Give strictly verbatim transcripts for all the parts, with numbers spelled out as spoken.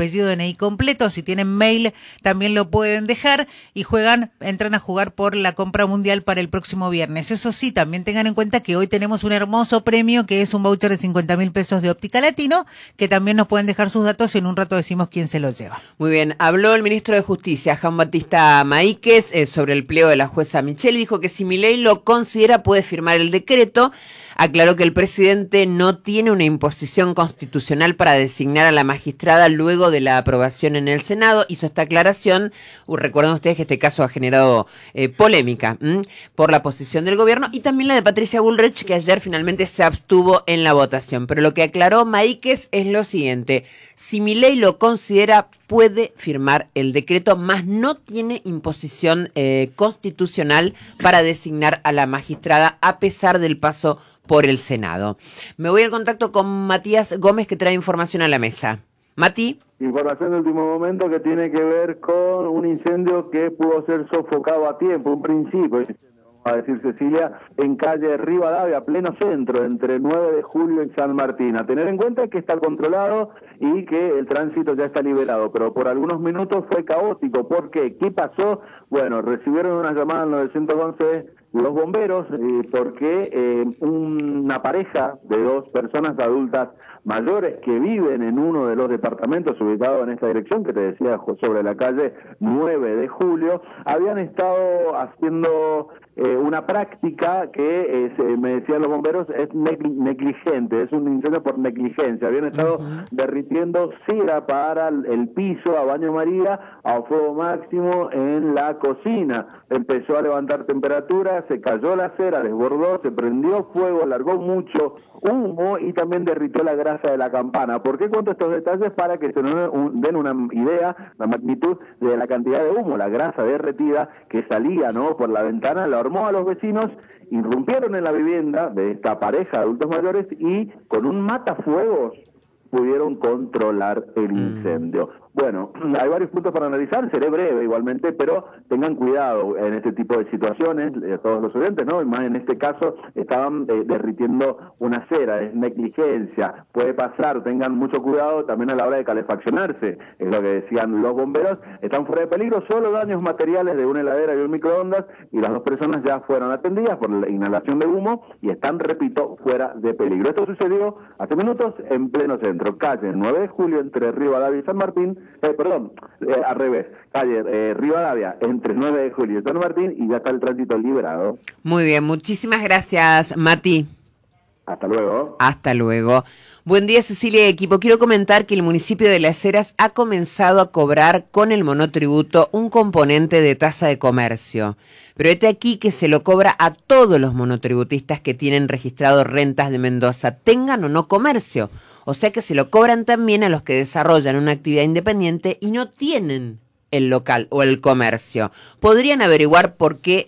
apellido, D N I completo. Si tienen mail también lo pueden dejar y juegan, entran a jugar por la compra mundial para el próximo viernes. Eso sí, también tengan en cuenta que hoy tenemos un hermoso premio que es un voucher de cincuenta mil pesos de Óptica Latino, que también nos pueden dejar sus datos y en un rato decimos quién se los lleva. Muy bien, habló el ministro de Justicia, Juan Bautista Maíquez, eh, sobre el pliego de la jueza Micheli. Dijo que si Milei lo considera puede firmar el decreto. Aclaró que el presidente no tiene una imposición constitucional para designar a la magistrada luego de la aprobación en el Senado. Hizo esta aclaración. Uh, recuerden ustedes que este caso ha generado eh, polémica ¿m? por la posición del gobierno y también la de Patricia Bullrich, que ayer finalmente se abstuvo en la votación. Pero lo que aclaró Maíquez es lo siguiente: si Milei lo considera, puede firmar el decreto, mas no tiene imposición eh, constitucional para designar a la magistrada a pesar del paso por el Senado. Me voy al contacto con Matías Gómez, que trae información a la mesa. Mati. Información de último momento que tiene que ver con un incendio que pudo ser sofocado a tiempo, un principio, vamos a decir, Cecilia, en calle Rivadavia, pleno centro, entre nueve de julio y San Martín. A tener en cuenta que está controlado y que el tránsito ya está liberado, pero por algunos minutos fue caótico. ¿Por qué? ¿Qué pasó? Bueno, recibieron una llamada al nueve once los bomberos eh, porque eh, una pareja de dos personas adultas mayores que viven en uno de los departamentos ubicados en esta dirección que te decía, sobre la calle nueve de julio, habían estado haciendo eh, una práctica que eh, se, me decían los bomberos es negligente, es un incendio por negligencia. Habían estado uh-huh. derritiendo cera para el piso a baño María a fuego máximo en la cocina. Empezó a levantar temperatura, se cayó la cera, desbordó, se prendió fuego, largó mucho humo y también derritió la grasa de la campana. ¿Por qué cuento estos detalles? Para que se nos den una idea, la magnitud de la cantidad de humo, la grasa derretida que salía, ¿no?, por la ventana, la armó a los vecinos, irrumpieron en la vivienda de esta pareja de adultos mayores y con un matafuegos pudieron controlar el incendio. Bueno, hay varios puntos para analizar, seré breve igualmente, pero tengan cuidado en este tipo de situaciones, eh, todos los oyentes, ¿no? Y más en este caso, estaban eh, derritiendo una cera, es negligencia, puede pasar, tengan mucho cuidado también a la hora de calefaccionarse, es lo que decían los bomberos, están fuera de peligro, solo daños materiales de una heladera y un microondas, y las dos personas ya fueron atendidas por la inhalación de humo y están, repito, fuera de peligro. Esto sucedió hace minutos en pleno centro, calle nueve de julio, entre Rivadavia y San Martín, Eh, perdón, eh, al revés, calle eh, Rivadavia, entre nueve de julio y San Martín, y ya está el tránsito liberado. Muy bien, muchísimas gracias, Mati. Hasta luego. Hasta luego. Buen día, Cecilia y equipo. Quiero comentar que el municipio de Las Heras ha comenzado a cobrar con el monotributo un componente de tasa de comercio. Pero este aquí que se lo cobra a todos los monotributistas que tienen registrado rentas de Mendoza, tengan o no comercio. O sea que se lo cobran también a los que desarrollan una actividad independiente y no tienen el local o el comercio. ¿Podrían averiguar por qué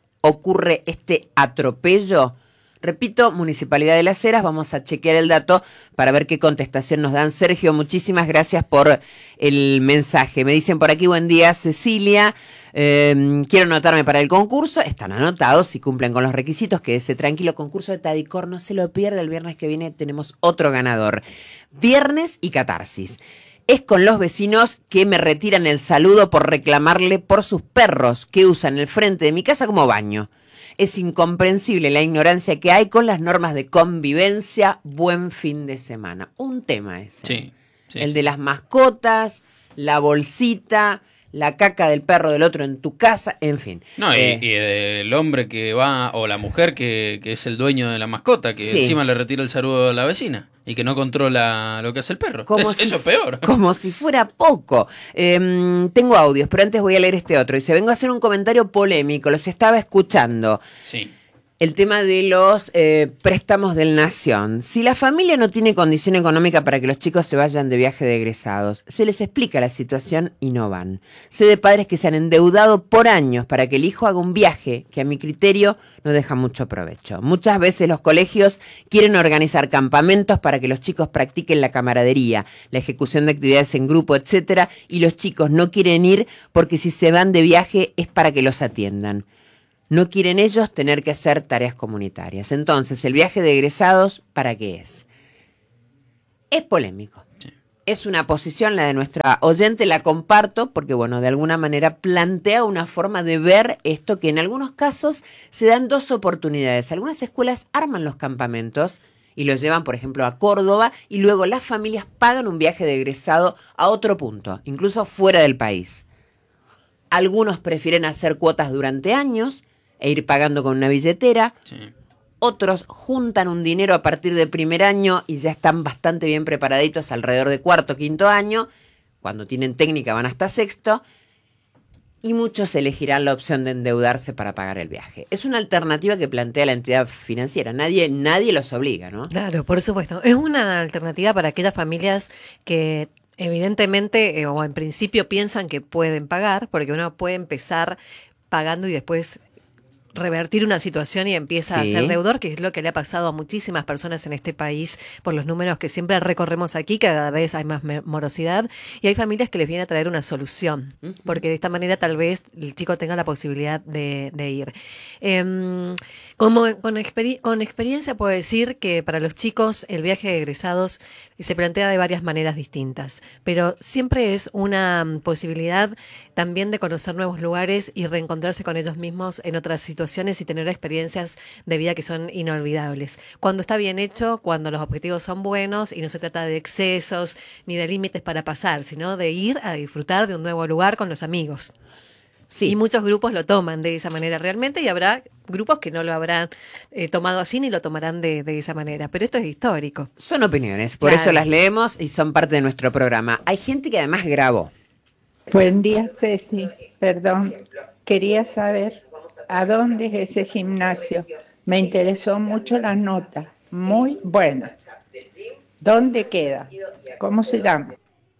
ocurre este atropello? Repito, Municipalidad de Las Heras, vamos a chequear el dato para ver qué contestación nos dan. Sergio, muchísimas gracias por el mensaje. Me dicen por aquí, buen día, Cecilia, eh, quiero anotarme para el concurso. Están anotados, si cumplen con los requisitos, quédese tranquilo. Concurso de Tadicor, no se lo pierda, el viernes que viene tenemos otro ganador. Viernes y Catarsis. Es con los vecinos que me retiran el saludo por reclamarle por sus perros que usan el frente de mi casa como baño. Es incomprensible la ignorancia que hay con las normas de convivencia. Buen fin de semana. Un tema ese. Sí, sí, el sí. de las mascotas, la bolsita, la caca del perro del otro en tu casa, en fin. No, y, eh, y el hombre que va, o la mujer que, que es el dueño de la mascota, que sí. encima le retira el saludo a la vecina y que no controla lo que hace el perro. Como Es- si, eso es peor. Como si fuera poco. Eh, tengo audios, pero antes voy a leer este otro. Dice, vengo a hacer un comentario polémico, los estaba escuchando. Sí. El tema de los eh, préstamos del Nación. Si la familia no tiene condición económica para que los chicos se vayan de viaje de egresados, se les explica la situación y no van. Sé de padres que se han endeudado por años para que el hijo haga un viaje que a mi criterio no deja mucho provecho. Muchas veces los colegios quieren organizar campamentos para que los chicos practiquen la camaradería, la ejecución de actividades en grupo, etcétera, y los chicos no quieren ir porque si se van de viaje es para que los atiendan. No quieren ellos tener que hacer tareas comunitarias. Entonces, ¿el viaje de egresados para qué es? Es polémico. Sí. Es una posición, la de nuestra oyente, la comparto porque, bueno, de alguna manera plantea una forma de ver esto que en algunos casos se dan dos oportunidades. Algunas escuelas arman los campamentos y los llevan, por ejemplo, a Córdoba y luego las familias pagan un viaje de egresado a otro punto, incluso fuera del país. Algunos prefieren hacer cuotas durante años e ir pagando con una billetera. Sí. Otros juntan un dinero a partir del primer año y ya están bastante bien preparaditos alrededor de cuarto, quinto año. Cuando tienen técnica van hasta sexto. Y muchos elegirán la opción de endeudarse para pagar el viaje. Es una alternativa que plantea la entidad financiera. Nadie, nadie los obliga, ¿no? Claro, por supuesto. Es una alternativa para aquellas familias que evidentemente eh, o en principio piensan que pueden pagar, porque uno puede empezar pagando y después revertir una situación y empieza Sí. a ser deudor, que es lo que le ha pasado a muchísimas personas en este país por los números que siempre recorremos aquí, cada vez hay más me- morosidad y hay familias que les viene a traer una solución, Ujú. porque de esta manera tal vez el chico tenga la posibilidad de, de ir. Em, como con, experi- con experiencia puedo decir que para los chicos el viaje de egresados se plantea de varias maneras distintas, pero siempre es una mm, posibilidad también de conocer nuevos lugares y reencontrarse con ellos mismos en otras situaciones y tener experiencias de vida que son inolvidables. Cuando está bien hecho, cuando los objetivos son buenos y no se trata de excesos ni de límites para pasar, sino de ir a disfrutar de un nuevo lugar con los amigos. Sí. Y muchos grupos lo toman de esa manera realmente y habrá grupos que no lo habrán eh, tomado así ni lo tomarán de, de esa manera. Pero esto es histórico. Son opiniones, por Claro. eso las leemos y son parte de nuestro programa. Hay gente que además grabó. Buen día, Ceci. Perdón, quería saber a dónde es ese gimnasio. Me interesó mucho la nota. Muy buena. ¿Dónde queda? ¿Cómo se llama?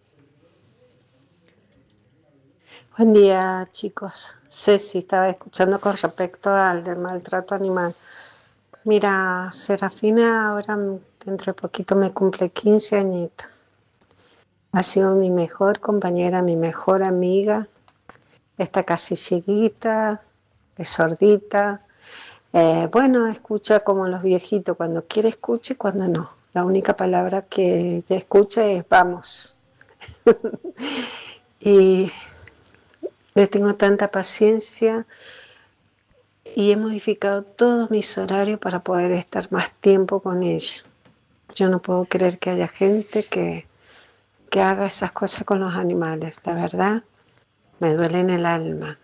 Buen día, chicos. Ceci, estaba escuchando con respecto al del maltrato animal. Mira, Serafina ahora m- dentro de poquito me cumple quince añitos. Ha sido mi mejor compañera, mi mejor amiga. Está casi cieguita, es sordita. Eh, bueno, escucha como los viejitos, cuando quiere escucha y cuando no. La única palabra que ella escucha es vamos. Y le tengo tanta paciencia y he modificado todos mis horarios para poder estar más tiempo con ella. Yo no puedo creer que haya gente que, que haga esas cosas con los animales. La verdad, me duele en el alma.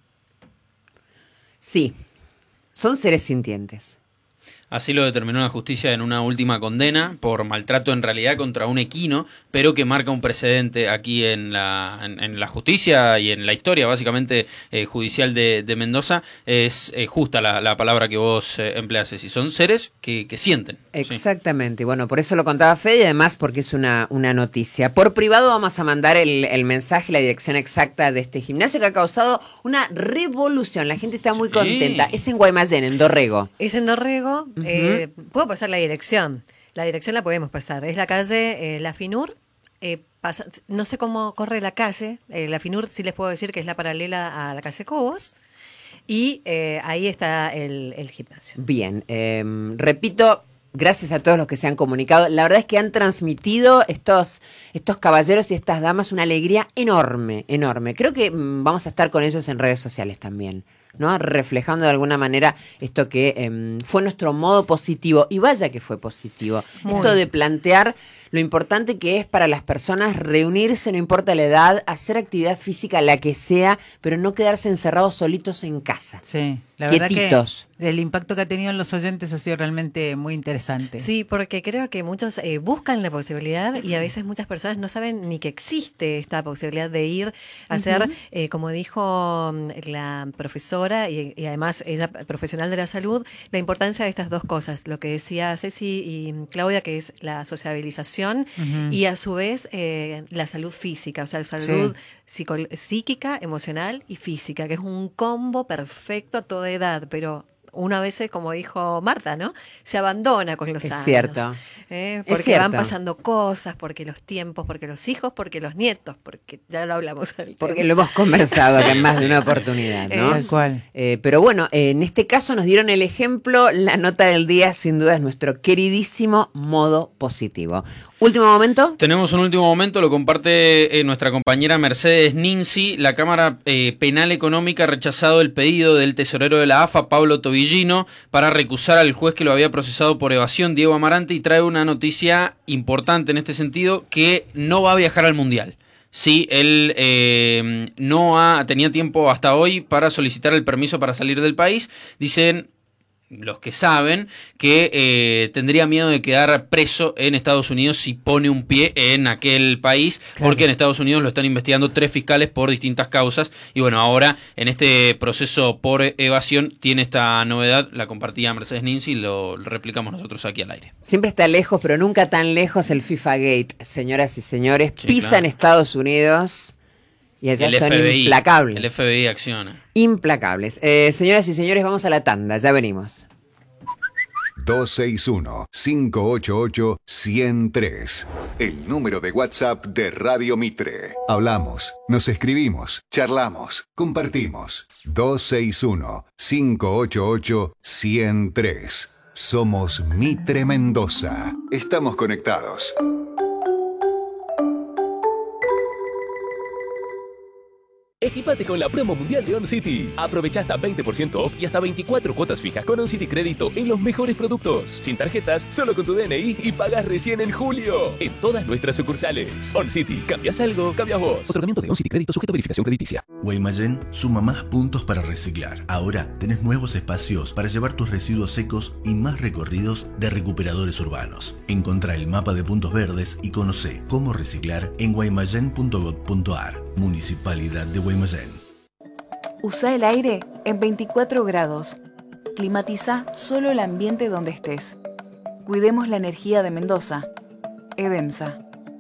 Sí, son seres sintientes. Así lo determinó la justicia en una última condena por maltrato en realidad contra un equino, pero que marca un precedente aquí en la, en, en la justicia y en la historia básicamente eh, judicial de, de Mendoza. Es eh, justa la, la palabra que vos eh, empleás, y son seres que, que sienten. Sí. Exactamente, bueno, por eso lo contaba Fede y además porque es una, una noticia. Por privado vamos a mandar el, el mensaje, la dirección exacta de este gimnasio que ha causado una revolución. La gente está muy Sí. contenta. Es en Guaymallén, en Dorrego. Es en Dorrego. Ujú. eh, puedo pasar la dirección. La dirección la podemos pasar. Es la calle eh, La Finur. eh, pasa- no sé cómo corre la calle. eh, la Finur sí les puedo decir que es la paralela a la calle Cobos. Y eh, ahí está el, el gimnasio. Bien, eh, repito, gracias a todos los que se han comunicado. La verdad es que han transmitido estos, estos caballeros y estas damas una alegría enorme, enorme. Creo que mm, vamos a estar con ellos en redes sociales también, ¿no? Reflejando de alguna manera esto que eh, fue nuestro modo positivo. Y vaya que fue positivo. Muy. Esto de plantear lo importante que es para las personas reunirse, no importa la edad, hacer actividad física, la que sea, pero no quedarse encerrados solitos en casa. Sí, la verdad Quietitos. que el impacto que ha tenido en los oyentes ha sido realmente muy interesante. Sí, porque creo que muchos eh, buscan la posibilidad y a veces muchas personas no saben ni que existe esta posibilidad de ir a hacer, eh, como dijo mm, la profesora y, y además ella profesional de la salud, la importancia de estas dos cosas, lo que decía Ceci y Claudia, que es la sociabilización Ujú. y a su vez eh, la salud física, o sea, la salud psico- psíquica, emocional y física, que es un combo perfecto a toda edad, pero una vez, como dijo Marta, ¿no? Se abandona con los Es años. cierto. ¿eh? Porque Es cierto. van pasando cosas, porque los tiempos, porque los hijos, porque los nietos, porque ya lo hablamos. Del Porque tema. lo hemos conversado que en más de una oportunidad, ¿no? Tal cual. Eh, pero bueno, eh, en este caso nos dieron el ejemplo. La nota del día sin duda es nuestro queridísimo modo positivo. Último momento. Tenemos un último momento, lo comparte eh, nuestra compañera Mercedes Ninzi. La Cámara eh, Penal Económica ha rechazado el pedido del tesorero de la A F A, Pablo Tobillino, para recusar al juez que lo había procesado por evasión, Diego Amarante, y trae una noticia importante en este sentido, que no va a viajar al Mundial. Sí, él eh, no ha, tenía tiempo hasta hoy para solicitar el permiso para salir del país. Dicen los que saben que eh, tendría miedo de quedar preso en Estados Unidos si pone un pie en aquel país, claro. Porque en Estados Unidos lo están investigando tres fiscales por distintas causas, y bueno, ahora en este proceso por evasión tiene esta novedad, la compartía Mercedes Ninzi y lo, lo replicamos nosotros aquí al aire. Siempre está lejos, pero nunca tan lejos el FIFA Gate, señoras y señores, Sí, pisa claro. en Estados Unidos y allá El son F B I, implacables. el F B I acciona. Implacables. Eh, señoras y señores, vamos a la tanda, ya venimos. dos seis uno, cinco ocho ocho, uno cero tres. El número de WhatsApp de Radio Mitre. Hablamos, nos escribimos, charlamos, compartimos. dos seis uno, cinco ocho ocho, uno cero tres. Somos Mitre Mendoza. Estamos conectados. Equipate con la promo mundial de OnCity. Aprovecha hasta veinte por ciento off y hasta veinticuatro cuotas fijas con OnCity Crédito en los mejores productos. Sin tarjetas, solo con tu D N I y pagas recién en julio. En todas nuestras sucursales. OnCity. ¿Cambias algo? Cambias vos. Otorgamiento de OnCity Crédito sujeto a verificación crediticia. Guaymallén suma más puntos para reciclar. Ahora tenés nuevos espacios para llevar tus residuos secos y más recorridos de recuperadores urbanos. Encontrá el mapa de puntos verdes y conocé cómo reciclar en guaymallén punto gob punto ar. Municipalidad de Guaymallén. Usa el aire en veinticuatro grados. Climatiza solo el ambiente donde estés. Cuidemos la energía de Mendoza. EDEMSA.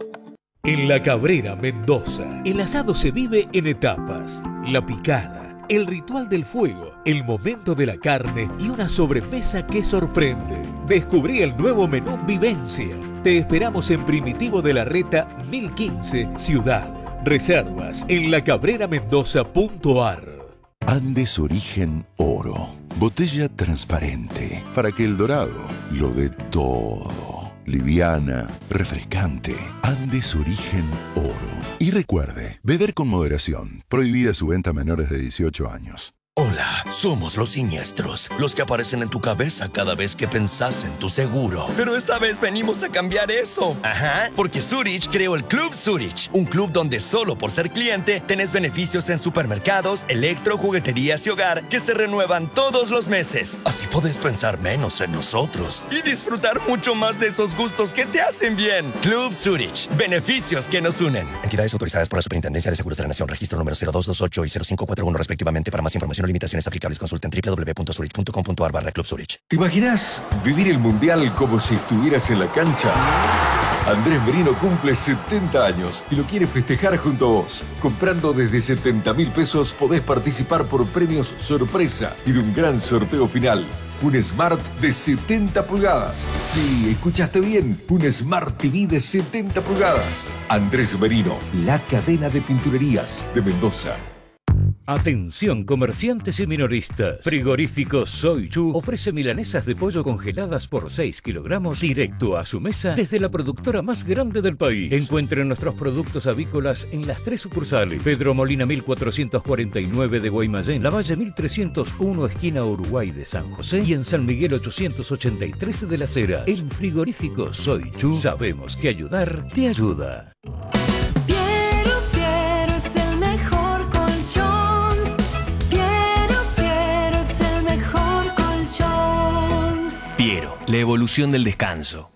En La Cabrera, Mendoza, el asado se vive en etapas. La picada, el ritual del fuego, el momento de la carne y una sobremesa que sorprende. Descubrí el nuevo menú Vivencia. Te esperamos en Primitivo de la Reta mil quince, Ciudad. Reservas en la cabrera mendoza punto ar. Andes Origen Oro. Botella transparente para que el dorado lo dé todo. Liviana, refrescante. Andes Origen Oro. Y recuerde, beber con moderación. Prohibida su venta a menores de dieciocho años. Hola, somos los siniestros, los que aparecen en tu cabeza cada vez que pensás en tu seguro. Pero esta vez venimos a cambiar eso. Ajá, porque Zurich creó el Club Zurich, un club donde solo por ser cliente tenés beneficios en supermercados, electro, jugueterías y hogar que se renuevan todos los meses. Así podés pensar menos en nosotros y disfrutar mucho más de esos gustos que te hacen bien. Club Zurich, beneficios que nos unen. Entidades autorizadas por la Superintendencia de Seguros de la Nación, registro número cero dos dos ocho y cero cinco cuatro uno respectivamente. Para más información o limitaciones aplicables, consulta en doble u doble u doble u punto zurich punto com punto ar barra Club Zurich. ¿Te imaginas vivir el Mundial como si estuvieras en la cancha? Andrés Merino cumple setenta años y lo quiere festejar junto a vos. Comprando desde setenta mil pesos podés participar por premios sorpresa y de un gran sorteo final. Un Smart de setenta pulgadas. Sí, escuchaste bien. Un Smart T V de setenta pulgadas. Andrés Merino, la cadena de pinturerías de Mendoza. Atención comerciantes y minoristas. Frigorífico Soy Chu ofrece milanesas de pollo congeladas por seis kilogramos directo a su mesa desde la productora más grande del país. Encuentren nuestros productos avícolas en las tres sucursales. Pedro Molina mil cuatrocientos cuarenta y nueve de Guaymallén, La Valle mil trescientos uno esquina Uruguay de San José y en San Miguel ochocientos ochenta y tres de Las Heras. En Frigorífico Soy Chu sabemos que ayudar te ayuda. Piero, la evolución del descanso.